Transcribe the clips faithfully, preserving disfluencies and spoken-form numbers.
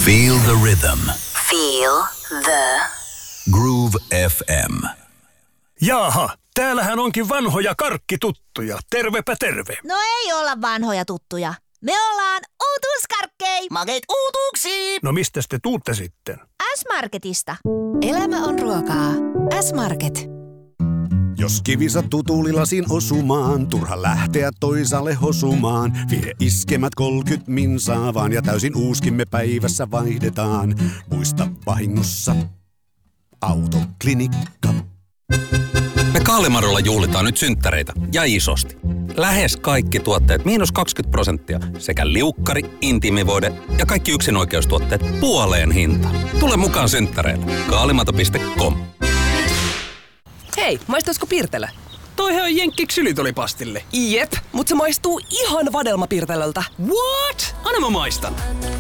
Feel the rhythm. Feel the Groove F M. Jaaha, täällähän onkin vanhoja karkkituttuja. Tervepä terve. No ei olla vanhoja tuttuja. Me ollaan uutuuskarkkei. Makeet uutuuksia. No mistä te tuutte sitten? S-Marketista. Elämä on ruokaa. S-Market. Jos kivi sattuu tuulilasin osumaan, turha lähteä toisaalle hosumaan. Vie iskemät kolkyt minsaa vaan ja täysin uuskimme päivässä vaihdetaan. Muista vahingossa Autoklinikka. Me Kaalimarolla juhlitaan nyt synttäreitä ja isosti. Lähes kaikki tuotteet miinus kaksikymmentä prosenttia sekä liukkari, intiimivoide ja kaikki yksinoikeustuotteet puoleen hintaan. Tule mukaan synttäreille. kaalimato piste com. Hei, maistuisiko Pirtelö? Toihan on Jenkki ksylitolipastille. Jep, mutta se maistuu ihan vadelmapirtelöltä. What? Anna mä maistan.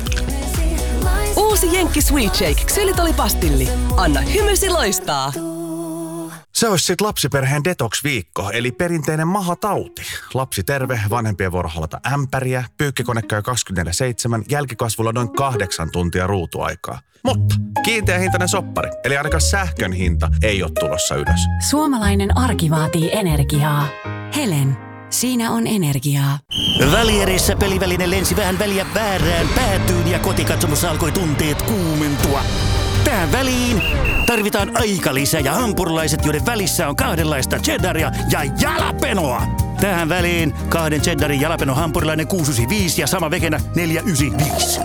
Uusi Jenkki Sweet Shake ksylitolipastilli. Anna hymysi loistaa. Se olisi sit lapsiperheen detox-viikko, eli perinteinen mahatauti. Lapsi terve, vanhempien vuoro halata ämpäriä, pyykkikone käy kaksikymmentäneljä seitsemän, jälkikasvulla noin kahdeksan tuntia ruutuaikaa. Mutta kiinteä hintainen soppari, eli ainakaan sähkön hinta ei ole tulossa ylös. Suomalainen arki vaatii energiaa. Helen, siinä on energiaa. Välierissä peliväline lensi vähän väliä väärään päätyyn ja kotikatsomus alkoi tunteet kuumentua. Tähän väliin tarvitaan aikalisä ja hampurilaiset, joiden välissä on kahdenlaista cheddaria ja jalapenoa. Tähän väliin kahden cheddarin jalapeno hampurilainen kuusi yhdeksänkymmentäviisi ja sama vegenä neljä yhdeksänkymmentäviisi.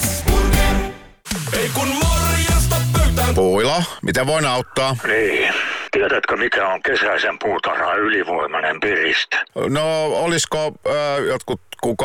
Ei kun morjesta pöytään. Puila, miten voin auttaa? Niin. Tiedätkö, mikä on kesäisen puutarhan ylivoimainen piriste? No, olisiko äh, jotkut